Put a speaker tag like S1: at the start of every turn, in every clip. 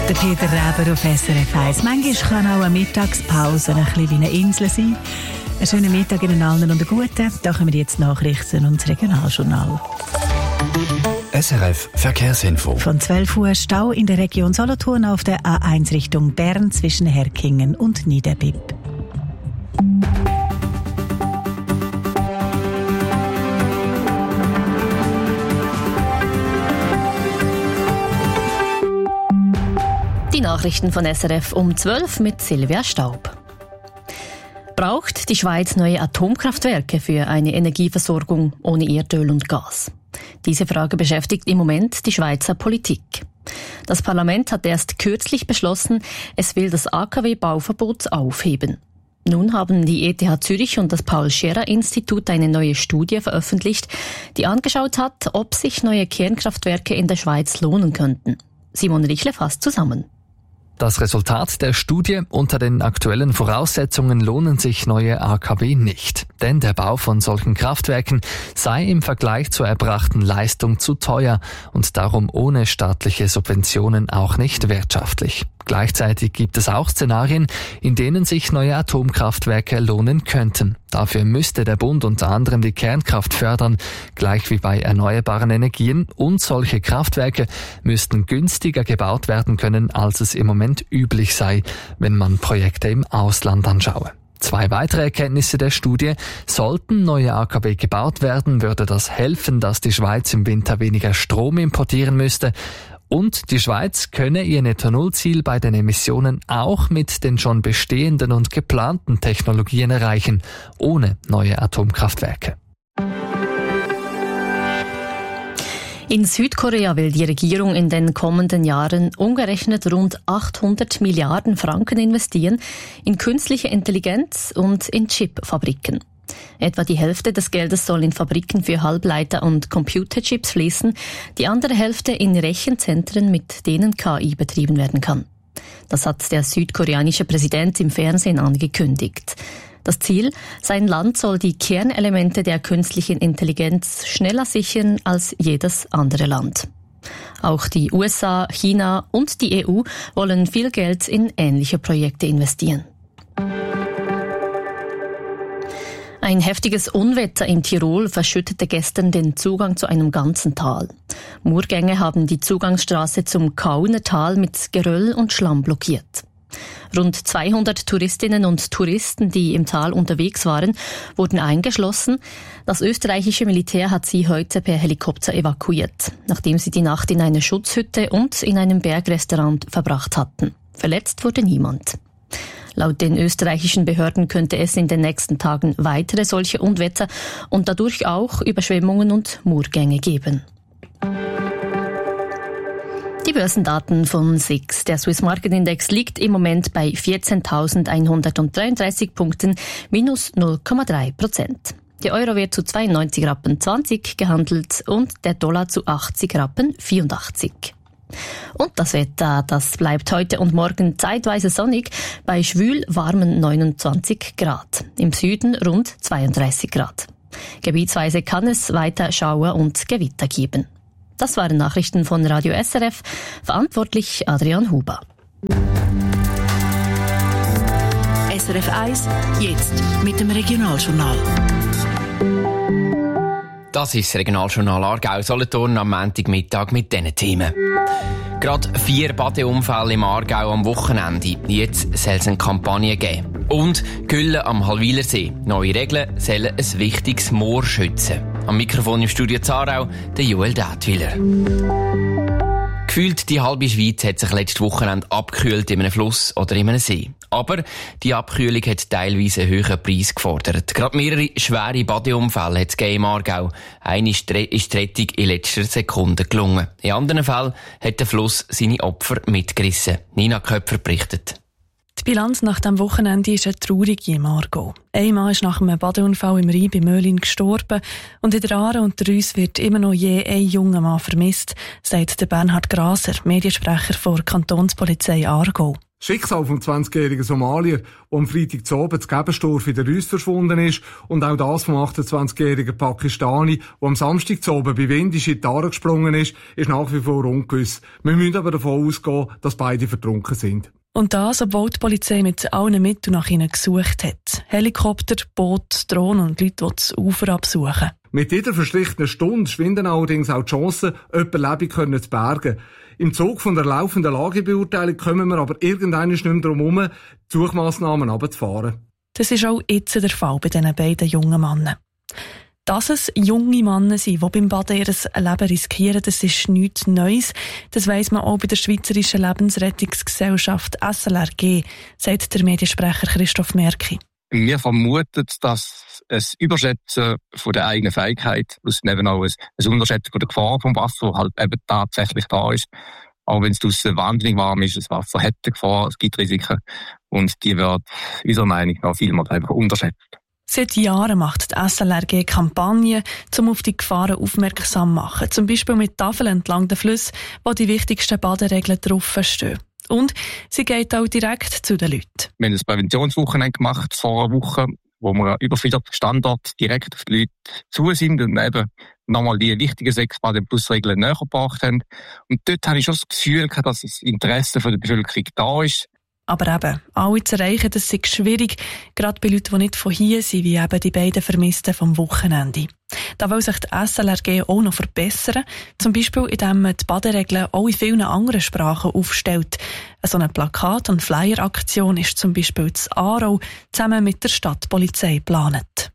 S1: Der Peter Reber auf SRF 1. Manchmal kann auch eine Mittagspause ein bisschen wie eine Insel sein. Einen schönen Mittag Ihnen allen und einen guten. Da kommen jetzt Nachrichten und das Regionaljournal.
S2: SRF Verkehrsinfo.
S1: Von 12 Uhr Stau in der Region Solothurn auf der A1 Richtung Bern zwischen Herkingen und Niederbipp.
S3: Die Nachrichten von SRF um 12 mit Silvia Staub. Braucht die Schweiz neue Atomkraftwerke für eine Energieversorgung ohne Erdöl und Gas? Diese Frage beschäftigt im Moment die Schweizer Politik. Das Parlament hat erst kürzlich beschlossen, es will das AKW-Bauverbot aufheben. Nun haben die ETH Zürich und das Paul-Scherrer-Institut eine neue Studie veröffentlicht, die angeschaut hat, ob sich neue Kernkraftwerke in der Schweiz lohnen könnten. Simon Richle fasst zusammen.
S4: Das Resultat der Studie: Unter den aktuellen Voraussetzungen lohnen sich neue AKW nicht. Denn der Bau von solchen Kraftwerken sei im Vergleich zur erbrachten Leistung zu teuer und darum ohne staatliche Subventionen auch nicht wirtschaftlich. Gleichzeitig gibt es auch Szenarien, in denen sich neue Atomkraftwerke lohnen könnten. Dafür müsste der Bund unter anderem die Kernkraft fördern, gleich wie bei erneuerbaren Energien, und solche Kraftwerke müssten günstiger gebaut werden können, als es im Moment üblich sei, wenn man Projekte im Ausland anschaue. 2 weitere Erkenntnisse der Studie: Sollten neue AKW gebaut werden, würde das helfen, dass die Schweiz im Winter weniger Strom importieren müsste. Und die Schweiz könne ihr Netto-Null-Ziel bei den Emissionen auch mit den schon bestehenden und geplanten Technologien erreichen, ohne neue Atomkraftwerke.
S3: In Südkorea will die Regierung in den kommenden Jahren umgerechnet rund 800 Milliarden Franken investieren in künstliche Intelligenz und in Chipfabriken. Etwa die Hälfte des Geldes soll in Fabriken für Halbleiter und Computerchips fließen, die andere Hälfte in Rechenzentren, mit denen KI betrieben werden kann. Das hat der südkoreanische Präsident im Fernsehen angekündigt. Das Ziel: Sein Land soll die Kernelemente der künstlichen Intelligenz schneller sichern als jedes andere Land. Auch die USA, China und die EU wollen viel Geld in ähnliche Projekte investieren. Ein heftiges Unwetter in Tirol verschüttete gestern den Zugang zu einem ganzen Tal. Murgänge haben die Zugangsstraße zum Kauner Tal mit Geröll und Schlamm blockiert. Rund 200 Touristinnen und Touristen, die im Tal unterwegs waren, wurden eingeschlossen. Das österreichische Militär hat sie heute per Helikopter evakuiert, nachdem sie die Nacht in einer Schutzhütte und in einem Bergrestaurant verbracht hatten. Verletzt wurde niemand. Laut den österreichischen Behörden könnte es in den nächsten Tagen weitere solche Unwetter und dadurch auch Überschwemmungen und Murgänge geben. Die Börsendaten von SIX. Der Swiss Market Index liegt im Moment bei 14.133 Punkten, minus 0,3%. Der Euro wird zu 92,20 Rappen gehandelt und der Dollar zu 80,84 Rappen. Und das Wetter, das bleibt heute und morgen zeitweise sonnig, bei schwül warmen 29 Grad. Im Süden rund 32 Grad. Gebietsweise kann es weiter Schauer und Gewitter geben. Das waren Nachrichten von Radio SRF, verantwortlich Adrian Huber.
S1: SRF 1, jetzt mit dem Regionaljournal.
S5: Das ist das Regionaljournal Aargau-Solothurn am Montagmittag mit diesen Themen. Gerade 4 Badeunfälle im Aargau am Wochenende. Jetzt soll es eine Kampagne geben. Und Gülle am Hallwilersee. Neue Regeln sollen ein wichtiges Moor schützen. Am Mikrofon im Studio Zarau, der Joel Dätwiler. Gefühlt die halbe Schweiz hat sich letztes Wochenende abgekühlt in einem Fluss oder in einem See. Aber die Abkühlung hat teilweise einen höheren Preis gefordert. Gerade mehrere schwere Badeunfälle hat es im Aargau. Eine ist die Rettung in letzter Sekunde gelungen. In anderen Fällen hat der Fluss seine Opfer mitgerissen. Nina Köpfer berichtet.
S6: Die Bilanz nach dem Wochenende ist eine traurige im Aargau. Ein Mann ist nach einem Badeunfall im Rhein bei Möhlin gestorben und in der Aare und der Reuss wird immer noch je ein junger Mann vermisst, sagt der Bernhard Graser, Mediensprecher der Kantonspolizei Aargau.
S2: Das Schicksal vom 20-jährigen Somalier, der am Freitag zu Abend zu Gebenstorf in der Reuss verschwunden ist, und auch das vom 28-jährigen Pakistani, der am Samstag zu Abend bei Windisch in die Aare gesprungen ist nach wie vor ungewiss. Wir müssen aber davon ausgehen, dass beide vertrunken sind.
S6: Und das, obwohl die Polizei mit allen Mitteln nach ihnen gesucht hat. Helikopter, Boot, Drohnen und Leute, die das Ufer absuchen.
S2: Mit jeder verstrichenen Stunde schwinden allerdings auch die Chancen, jemanden lebendig zu bergen. Im Zug von der laufenden Lagebeurteilung kommen wir aber irgendwann nicht mehr darum herum, die Suchmassnahmen runterzufahren. Das ist auch jetzt der Fall bei diesen beiden jungen Männern. Dass es junge Männer sind, die beim Baden ihr Leben riskieren, das ist nichts Neues. Das weiss man auch bei der Schweizerischen Lebensrettungsgesellschaft SLRG, sagt der Mediensprecher Christoph Merki.
S7: Wir vermuten, dass es Überschätzen von der eigenen Fähigkeit plus eben auch ein Unterschätzen von der Gefahr vom Wasser, halt eben tatsächlich da ist. Auch wenn es draussen wahnsinnig warm ist, das Wasser hat eine Gefahr, es gibt Risiken und die wird unserer Meinung nach vielmals einfach unterschätzt.
S6: Seit Jahren macht die SLRG Kampagnen, um auf die Gefahren aufmerksam zu machen. Zum Beispiel mit Tafeln entlang der Flüsse, wo die wichtigsten Baderegeln draufstehen. Und sie geht auch direkt zu den Leuten.
S7: Wir haben ein Präventionswochenende gemacht vor einer Woche, wo wir über 40 Standorte direkt auf die Leute zu sind und eben nochmal die wichtigen 6 Bade-Plus-Regeln näher gebracht haben. Und dort habe ich schon das Gefühl gehabt, dass das Interesse der Bevölkerung da ist.
S6: Aber eben, alle zu erreichen, das ist schwierig, gerade bei Leuten, die nicht von hier sind, wie eben die beiden Vermissten vom Wochenende. Da will sich die SLRG auch noch verbessern, zum Beispiel indem man die Baderegeln auch in vielen anderen Sprachen aufstellt. So eine Plakat- und Flyer-Aktion ist zum Beispiel das Aarau zusammen mit der Stadtpolizei geplant.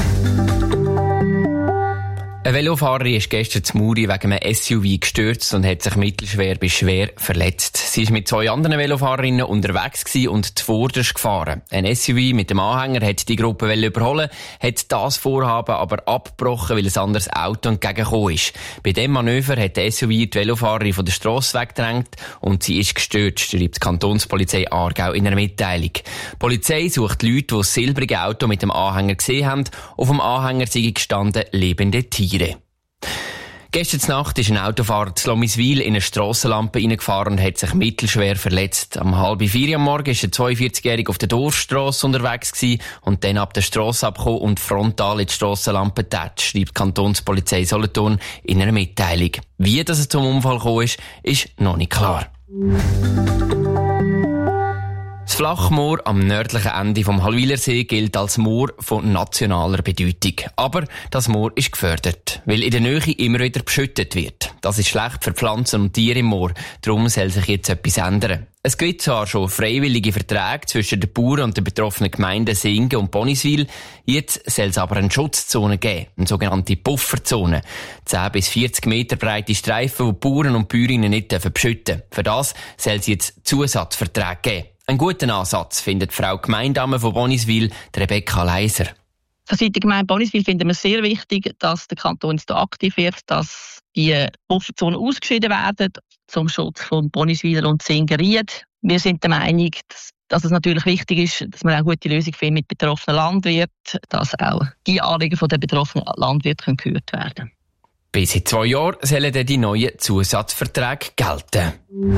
S5: Ein Velofahrer ist gestern zu Muri wegen einem SUV gestürzt und hat sich mittelschwer bis schwer verletzt. Sie war mit 2 anderen Velofahrerinnen unterwegs und zuvorderst gefahren. Ein SUV mit dem Anhänger hat die Gruppe überholen, hat das Vorhaben aber abgebrochen, weil ein anderes Auto entgegengekommen ist. Bei diesem Manöver hat der SUV die Velofahrerin von der Strasse weggedrängt und sie ist gestürzt, schreibt die Kantonspolizei Aargau in einer Mitteilung. Die Polizei sucht Leute, die das silbrige Auto mit dem Anhänger gesehen haben. Auf dem Anhänger sei gestanden lebende Tiere. Gestern Nacht ist ein Autofahrer zu Lomiswil in eine Strassenlampe reingefahren und hat sich mittelschwer verletzt. Am 3:30 am Morgen war der 42-Jährige auf der Dorfstrasse unterwegs und dann ab der Strasse abgekommen und frontal in die Strassenlampe getatscht, schreibt die Kantonspolizei Solothurn in einer Mitteilung. Wie es zum Unfall gekommen ist noch nicht klar. Das Flachmoor am nördlichen Ende vom Hallwilersee gilt als Moor von nationaler Bedeutung. Aber das Moor ist gefördert, weil in der Nähe immer wieder beschüttet wird. Das ist schlecht für Pflanzen und Tiere im Moor. Darum soll sich jetzt etwas ändern. Es gibt zwar schon freiwillige Verträge zwischen den Bauern und den betroffenen Gemeinden Singen und Boniswil. Jetzt soll es aber eine Schutzzone geben, eine sogenannte Pufferzone. 10 bis 40 Meter breite Streifen, die Bauern und Bäuerinnen nicht beschütten dürfen. Für das soll es jetzt Zusatzverträge geben. Ein guter Ansatz findet Frau Gemeindame von Boniswil, Rebecca Leiser.
S8: Von Seiten der Gemeinde Boniswil finden wir sehr wichtig, dass der Kanton jetzt aktiv wird, dass die Pufferzonen ausgeschieden werden zum Schutz von Boniswiler und Singeried. Wir sind der Meinung, dass es natürlich wichtig ist, dass man eine gute Lösung findet mit betroffenen Landwirten, dass auch die Anliegen der betroffenen Landwirte gehört werden können.
S5: Bis in 2 Jahren sollen dann die neuen Zusatzverträge gelten.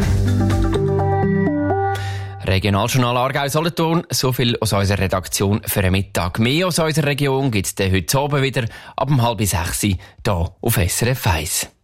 S5: Regionaljournal Aargau-Solothurn, so viel aus unserer Redaktion für einen Mittag. Mehr aus unserer Region gibt es heute Abend wieder ab 5:30 hier auf SRF 1.